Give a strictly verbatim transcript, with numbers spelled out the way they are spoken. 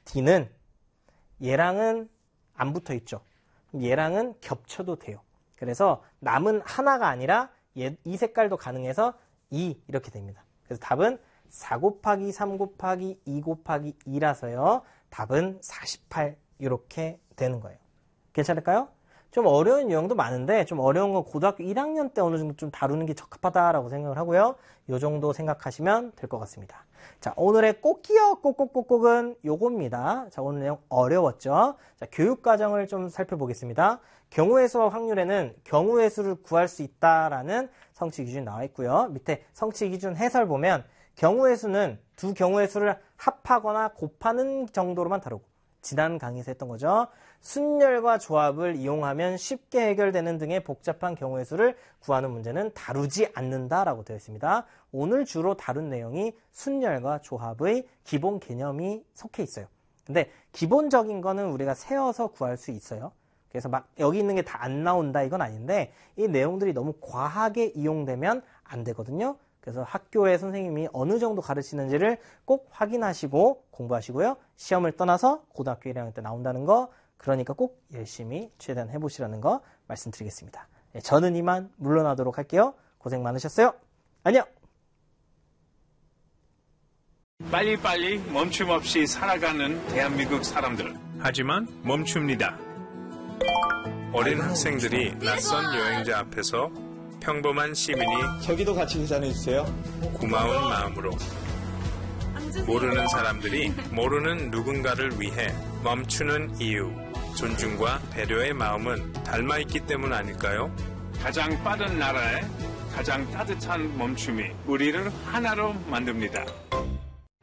D는 얘랑은 안 붙어 있죠. 얘랑은 겹쳐도 돼요. 그래서 남은 하나가 아니라 얘, 이 색깔도 가능해서 이 이렇게 됩니다. 그래서 답은 사 곱하기 삼 곱하기 이 곱하기 이라서요. 답은 사십팔 이렇게 되는 거예요. 괜찮을까요? 좀 어려운 유형도 많은데 좀 어려운 건 고등학교 일 학년 때 어느 정도 좀 다루는 게 적합하다라고 생각을 하고요. 이 정도 생각하시면 될 것 같습니다. 자, 오늘의 꼭기어 꼭꼭꼭꼭은 요겁니다. 자, 오늘 내용 어려웠죠? 자, 교육과정을 좀 살펴보겠습니다. 경우의 수와 확률에는 경우의 수를 구할 수 있다라는 성취 기준이 나와 있고요. 밑에 성취 기준 해설 보면 경우의 수는 두 경우의 수를 합하거나 곱하는 정도로만 다루고 지난 강의에서 했던 거죠. 순열과 조합을 이용하면 쉽게 해결되는 등의 복잡한 경우의 수를 구하는 문제는 다루지 않는다라고 되어 있습니다. 오늘 주로 다룬 내용이 순열과 조합의 기본 개념이 속해 있어요. 근데 기본적인 거는 우리가 세어서 구할 수 있어요. 그래서 막 여기 있는 게 다 안 나온다 이건 아닌데 이 내용들이 너무 과하게 이용되면 안 되거든요. 그래서 학교에 선생님이 어느 정도 가르치는지를 꼭 확인하시고 공부하시고요. 시험을 떠나서 고등학교 일 학년 때 나온다는 거 그러니까 꼭 열심히 최대한 해보시라는 거 말씀드리겠습니다. 네, 저는 이만 물러나도록 할게요. 고생 많으셨어요. 안녕! 빨리빨리 멈춤 없이 살아가는 대한민국 사람들. 하지만 멈춥니다. 어린 학생들이 낯선 여행자 앞에서 평범한 시민이 저기도 같이 계산해주세요. 고마운 마음으로 모르는 사람들이 모르는 누군가를 위해 멈추는 이유, 존중과 배려의 마음은 닮아있기 때문 아닐까요? 가장 빠른 나라에 가장 따뜻한 멈춤이 우리를 하나로 만듭니다.